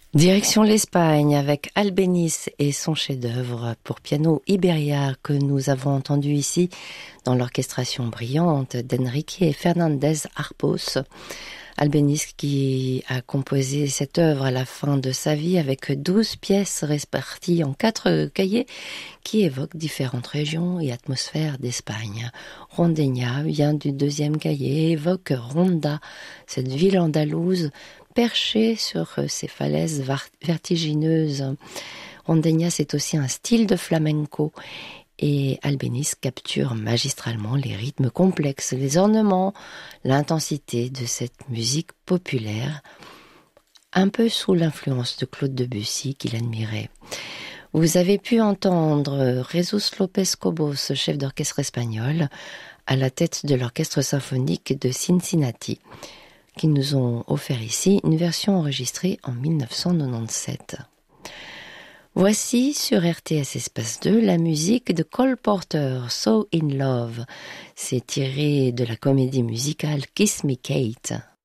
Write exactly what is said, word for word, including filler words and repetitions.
Direction l'Espagne avec Albéniz et son chef-d'œuvre pour piano Iberia que nous avons entendu ici dans l'orchestration brillante d'Enrique Fernández Arpós. Albéniz qui a composé cette œuvre à la fin de sa vie avec douze pièces réparties en quatre cahiers qui évoquent différentes régions et atmosphères d'Espagne. Rondeña vient du deuxième cahier et évoque Ronda, cette ville andalouse perchée sur ces falaises vertigineuses. Rondeña, c'est aussi un style de flamenco. Et Albéniz capture magistralement les rythmes complexes, les ornements, l'intensité de cette musique populaire, un peu sous l'influence de Claude Debussy qu'il admirait. Vous avez pu entendre Jesús López Cobos, chef d'orchestre espagnol, à la tête de l'orchestre symphonique de Cincinnati, qui nous ont offert ici une version enregistrée en dix-neuf cent quatre-vingt-dix-sept. Voici sur R T S Espace deux la musique de Cole Porter, So in Love. C'est tiré de la comédie musicale Kiss Me Kate.